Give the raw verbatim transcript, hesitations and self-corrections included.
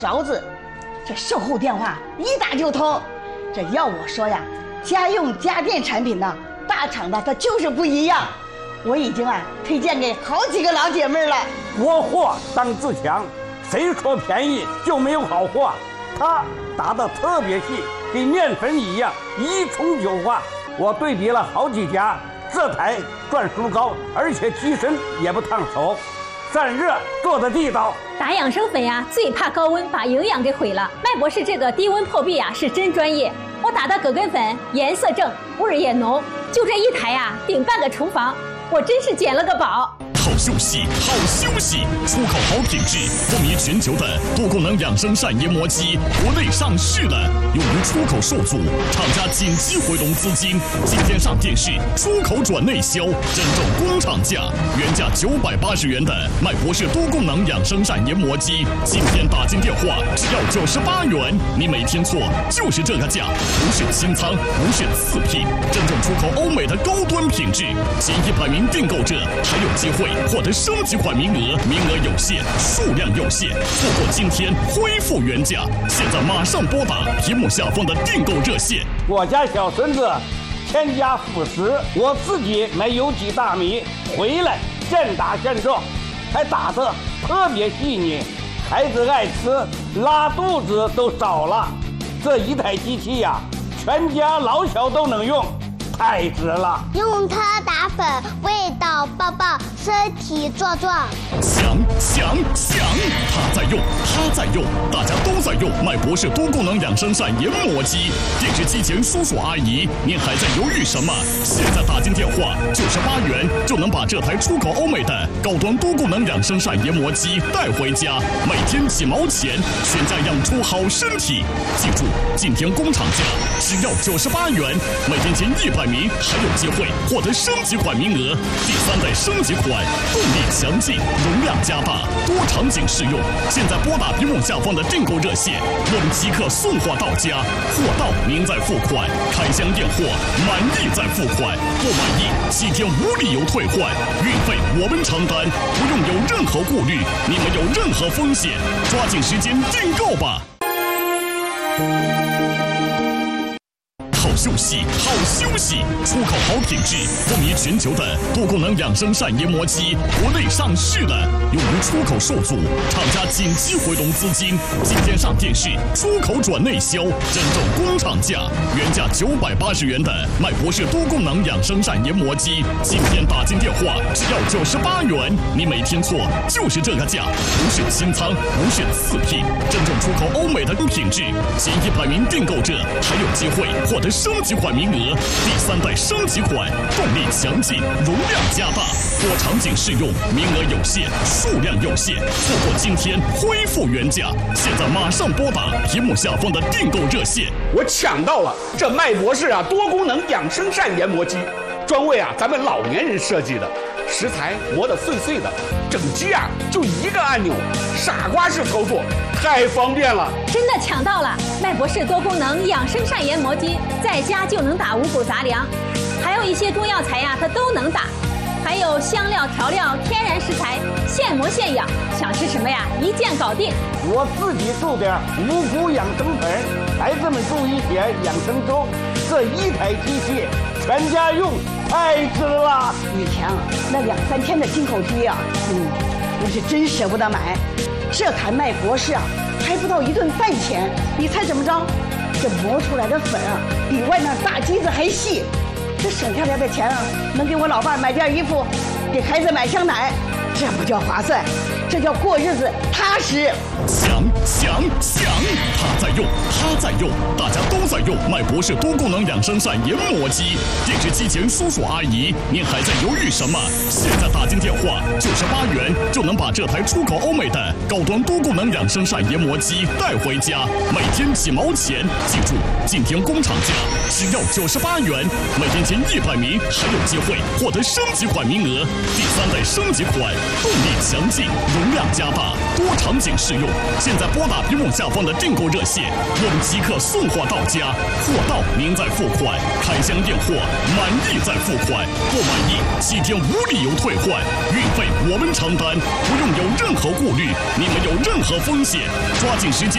勺子，这售后电话一打就通。这要我说呀，家用家电产品呢，大厂的它就是不一样。我已经啊推荐给好几个老姐妹了。 国货当自强，谁说便宜就没有好货？它打得特别细，跟面粉一样，一冲就化。我对比了好几家，这台转速高，而且机身也不烫手。散热做的地道， 打养生粉呀，最怕高温把营养给毁了。麦博士这个低温破壁呀，是真专业。我打的葛根粉颜色正，味儿也浓，就这一台呀，顶半个厨房，我真是捡了个宝。 好休息，好休息！出口好品质，风靡全球的多功能养生膳研磨机，国内上市了，由于出口受阻，厂家紧急回笼资金，今天上电视，出口转内销，真正工厂价，原价九百八十元的麦博士多功能养生膳研磨机，今天打进电话只要九十八元，你没听错，就是这个价，不是清仓，不是次品，真正出口欧美的高端品质，前一百名订购者还有机会获得升级款名额，名额有限，数量有限，错过今天恢复原价。现在马上拨打屏幕下方的订购热线。 我家小孙子添加辅食，我自己买有机大米回来现打现做，还打得特别细腻，孩子爱吃，拉肚子都少了。这一台机器呀、啊，全家老小都能用，太值了！ 用它打粉，味道爆爆，身体壮壮。 想想想，他在用，他在用，大家都在用麦博士多功能养生膳研磨机。电视机前叔叔阿姨，您还在犹豫什么？现在打进电话，九十八元就能把这台出口欧美的高端多功能养生膳研磨机带回家，每天几毛钱，全家养出好身体。记住，今天工厂价只要九十八元，每天前一百名还有机会获得升级款名额。第三代升级款，动力强劲，容量加大，多场景适用。现在拨打屏幕下方的订购热线，我们即刻送货到家，货到您再付款，开箱验货，满意再付款，不满意七天无理由退换，运费我们承担，不用有任何顾虑，你们有任何风险，抓紧时间订购吧。好休息，好休息！出口好品质，风靡全球的多功能养生膳研磨机，国内上市了，由于出口受阻，厂家紧急回笼资金，今天上电视，出口转内销，真正工厂价，原价九百八十元的麦博士多功能养生膳研磨机，今天打进电话只要九十八元，你没听错，就是这个价，不是清仓，不是次品，真正出口欧美的品质，前一百名订购者还有机会获得升级款名额，第三代升级款，动力强劲，容量加大，多场景适用，名额有限，数量有限，错过今天恢复原价。现在马上拨打屏幕下方的订购热线。 我抢到了这麦博士啊多功能养生膳研磨机，专为啊咱们老年人设计的，食材磨得碎碎的，整机啊就一个按钮，傻瓜式操作，太方便了。 真的抢到了麦博士多功能养生膳研磨机，在家就能打五谷杂粮，还有一些中药材呀，它都能打，还有香料调料、天然食材，现磨现养，想吃什么呀，一键搞定。 我自己做点五谷养生粉，孩子们做一些养生粥，这一台机器全家用，太值了。 以前啊，那两三天的进口机啊，嗯，我是真舍不得买。这台麦博士啊，还不到一顿饭钱，你猜怎么着？这磨出来的粉啊，比外面大机子还细。这省下来的钱啊，能给我老伴买件衣服，给孩子买箱奶，这不叫划算，这叫过日子踏实。 想想想，他在用，他在用，大家都在用麦博士多功能养生膳研磨机。电视机前叔叔阿姨，您还在犹豫什么？现在打进电话，九十八元就能把这台出口欧美的高端多功能养生膳研磨机带回家，每天几毛钱。记住，今天工厂价只要九十八元，每天前一百名还有机会获得升级款名额。第三代升级款，动力强劲，容量加大，多场景适用。现在拨打屏幕下方的订购热线，我们即刻送货到家，货到您再付款，开箱验货，满意再付款，不满意七天无理由退换，运费我们承担，不用有任何顾虑，你们有任何风险，抓紧时间